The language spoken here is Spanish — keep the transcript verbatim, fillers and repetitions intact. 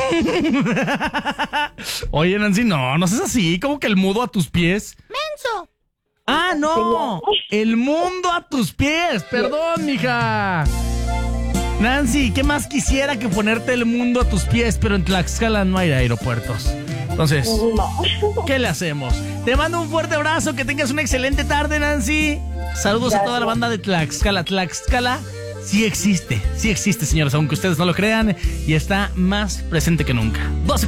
Oye, Nancy, no, no seas así. ¿Cómo que el mudo a tus pies? ¡Menso! Ah, no. El mundo a tus pies. Perdón, mija. Nancy, ¿qué más quisiera que ponerte el mundo a tus pies? Pero en Tlaxcala no hay aeropuertos. Entonces, No. ¿qué le hacemos? Te mando un fuerte abrazo, que tengas una excelente tarde, Nancy. Saludos a toda la banda de Tlaxcala. Tlaxcala sí existe, sí existe, señores, aunque ustedes no lo crean, y está más presente que nunca. doce